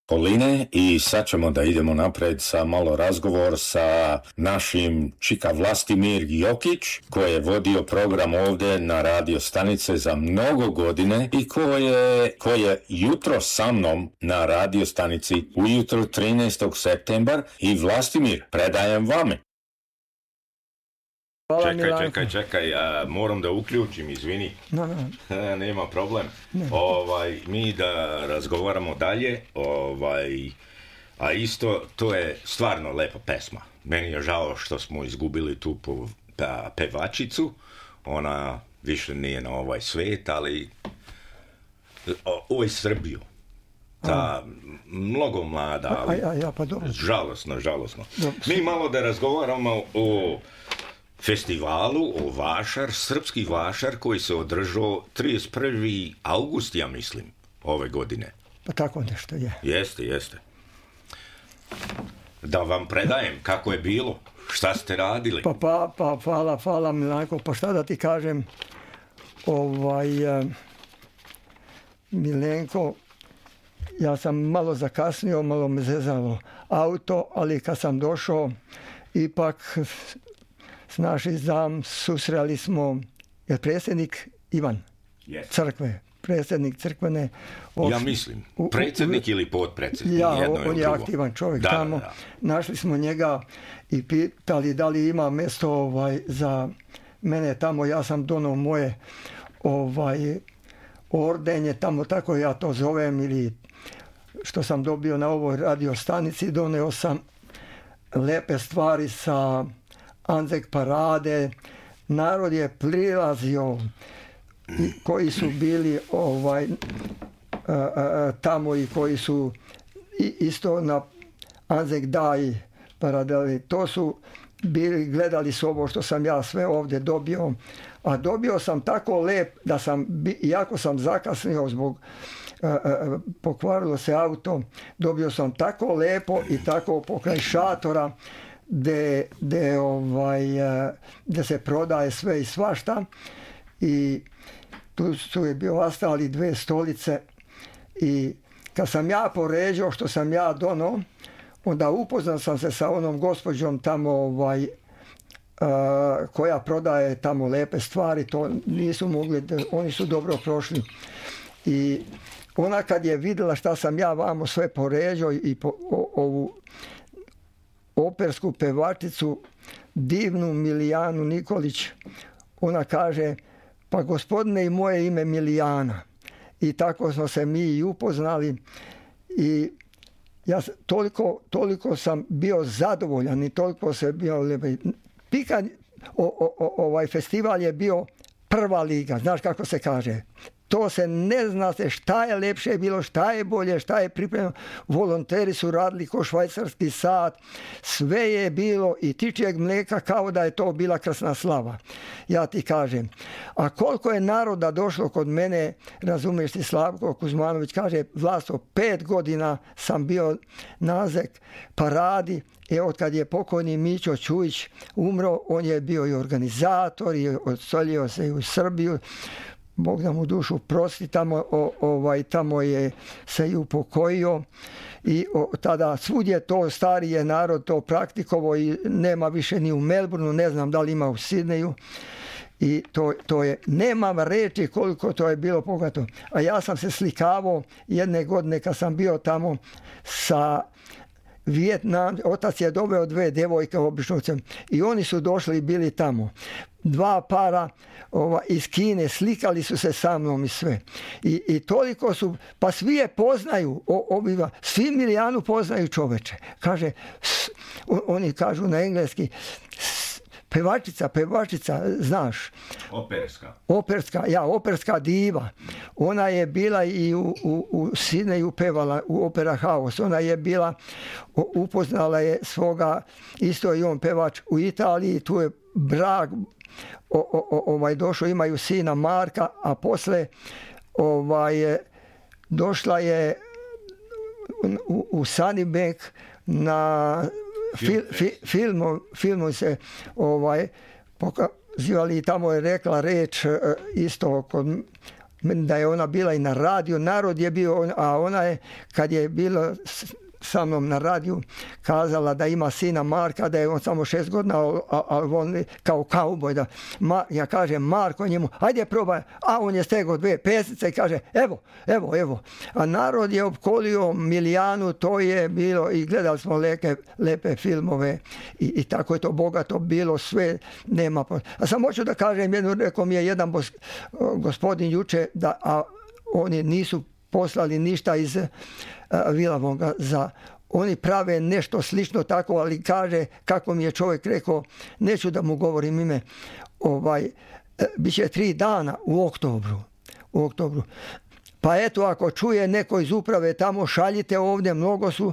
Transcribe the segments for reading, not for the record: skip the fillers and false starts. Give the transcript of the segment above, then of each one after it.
okoline i sad ćemo da idemo napred sa malo razgovor sa našim čika Vlastimir Jokić, koji je vodio program ovdje na radio stanice za mnogo godine i koji je jutro sa mnom na radio stanici ujutro 13. septembar i Vlastimir, predajem vama. Čekaj, moram da uključim, izvini. No. Nema problem. Mi da razgovaramo dalje, a isto, to je stvarno lepa pesma. Meni je žao što smo izgubili tu pevačicu, ona više nije na ovaj svet, ali ovo je Srbiju. Ta mnogo mlada, ali žalosno. Mi malo da razgovaramo o festivalu, o Vašar, srpski Vašar, koji se održao 31. august, ja mislim, ove godine. Pa tako nešto je. Jeste. Da vam predajem kako je bilo, šta ste radili? Pa hvala Milanko, pa šta da ti kažem, Milenko, ja sam malo zakasnio, malo me zezalo auto, ali kad sam došao, ipak s našim zam susreli smo, je predsjednik Ivan crkve, predsjednik crkvene. Ja mislim, predsjednik ili potpredsjednik. On je aktivan čovjek tamo. Da. Našli smo njega i pitali da li ima mjesto za mene tamo. Ja sam donio moje ordenje tamo, tako ja to zovem, ili što sam dobio na ovoj radio stanici. Doneo sam lepe stvari sa Anzek parade, narod je prilazio, koji su bili tamo i koji su isto na Anzek daj parade, to su bili, gledali su ovo što sam ja sve ovdje dobio, a dobio sam tako lep da sam, iako sam zakasnio zbog pokvarilo se auto, dobio sam tako lepo i tako pokraj šatora gdje se prodaje sve i svašta, i tu su je bio ostali 2 stolice, i kad sam ja poređao što sam ja donio, onda upoznao sam se sa onom gospođom tamo koja prodaje tamo lepe stvari, to nisu mogli, oni su dobro prošli, i ona kad je vidjela šta sam ja vamo sve poređao i ovu opersku pevačicu divnu Milijanu Nikolić, ona kaže, pa gospodine, i moje ime Milijana. I tako smo se mi i upoznali, i ja toliko sam bio zadovoljan i toliko se bio ovaj festival je bio prva liga, znaš kako se kaže. To se ne zna se šta je lepše bilo, šta je bolje, šta je pripremljeno. Volonteri su radili ko švajcarski sat, sve je bilo i tičijeg mlijeka kao da je to bila krasna slava. Ja ti kažem. A koliko je naroda došlo kod mene, razumiješ ti, Slavko Kuzmanović kaže, Vlasto, 5 godina sam bio na Anzek paradi. Od kad je pokojni Mićo Čujić umro, on je bio i organizator i odselio se i u Srbiju. Bog da mu dušu prosti, tamo je se i upokojio, i tada svud je to starije narod to praktikovao, i nema više ni u Melbourneu, ne znam da li ima u Sidneju, i to je, nemam reći koliko to je bilo bogato. A ja sam se slikavao jedne godine kad sam bio tamo sa Vijetnam, otac je doveo 2 djevojke obično, i oni su došli i bili tamo. 2 para iz Kine, slikali su se sa mnom i sve. I toliko su, pa svi je poznaju, svi Milijanu poznaju, čoveče. Kaže, oni kažu na engleski, pevačica, znaš. Operska diva. Ona je bila i u Sidneju pevala u Opera House. Ona je bila, upoznala je svoga, isto i on pevač u Italiji, tu je brak, došao, imaju sina Marka, a posle došla je u Sunnybank na filmu se pokazivali, i tamo je rekla reč isto kod da je ona bila i na radiju, Narod je bio, a ona je, kad je bilo sa mnom na radiju, kazala da ima sina Marka, da je on samo 6 godina, ali on kao kauboj, da ja kažem Marko njemu, ajde probaj, a on je stegao 2 pesnice i kaže, evo. A Narod je opkolio Milijanu, to je bilo, i gledali smo lepe filmove i tako je to bogato bilo, sve nema. A sam hoću da kažem jednu, rekao mi je jedan gospodin juče, da oni nisu poslali ništa iz Vilavonga oni prave nešto slično tako, ali kaže, kako mi je čovjek rekao, neću da mu govorim ime, bit će 3 dana u oktobru. Pa eto, ako čuje neko iz uprave tamo, šaljite ovdje, mnogo su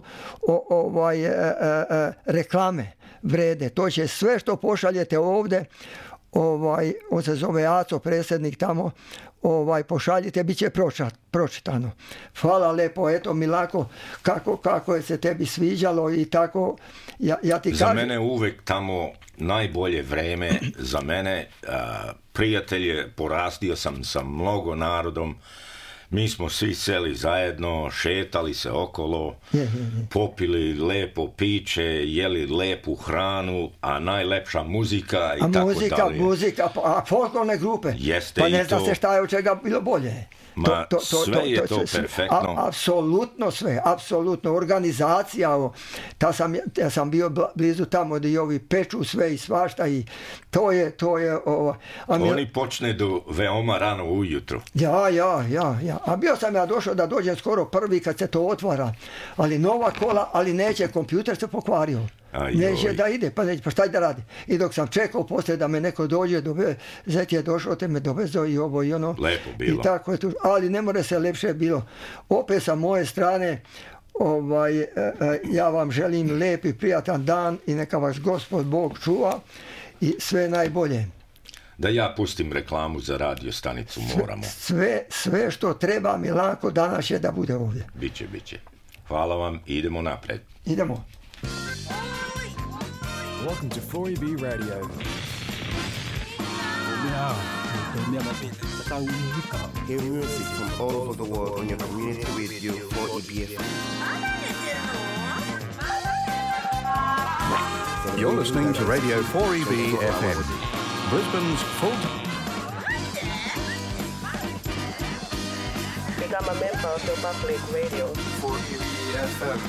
reklame vrede. To će sve što pošaljete ovdje, on se zove Aco, predsjednik tamo, pošaljite, bit će pročitano. Hvala lepo, eto Milako, kako je se tebi sviđalo i tako, ja ti kažem. Za mene uvek tamo najbolje vreme, za mene prijatelje, porastio sam sa mnogo narodom, mi smo svi seli zajedno, šetali se okolo, popili lepo piće, jeli lepu hranu, a najlepša muzika i tako dalje. Muzika, a folklorne grupe, jeste, pa ne zna se šta je od čega bilo bolje. Sve je to perfektno. Apsolutno sve, apsolutno. Organizacija, ja sam bio blizu tamo gdje ovi peču sve i svašta i to je Oni počne do veoma rano ujutro. Ja. A bio sam ja došao da dođem skoro prvi kad se to otvara, ali nova kola, ali neće, kompjuter se pokvario. Neće da ide, pa šta da radi. I dok sam čekao poslije da me neko dođe, zet je došao, te me dovezao i ovo i ono. Lepo bilo. I tako je tu, ali ne more se lepše bilo. Opet sa moje strane, ja vam želim lep i prijatan dan i neka vas Gospod Bog čuva i sve najbolje. Da ja pustim reklamu za radio stanicu, moramo. Sve što treba mi lako danas će da bude ovdje. Biće. Hvala vam, idemo napred. Idemo. Welcome to 4EB Radio. Hear music from all over the world on your community radio 4EB. You're listening to Radio 4EB FM, Brisbane's full-time. Become a member of the public radio 4EB FM.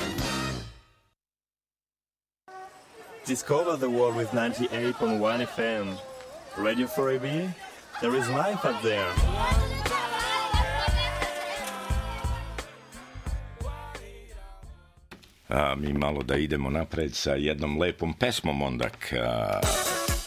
Discover the world with 98.1 FM. Radio 4EB, there is life up there. Mi malo da idemo napred sa jednom lepom pesmom ondak.